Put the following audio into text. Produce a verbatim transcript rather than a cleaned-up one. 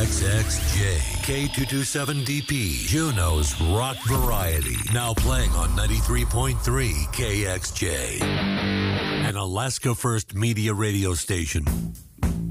X X J, K two twenty-seven D P, Juneau's Rock Variety. Now playing on ninety-three point three K X J. An Alaska First Media radio station.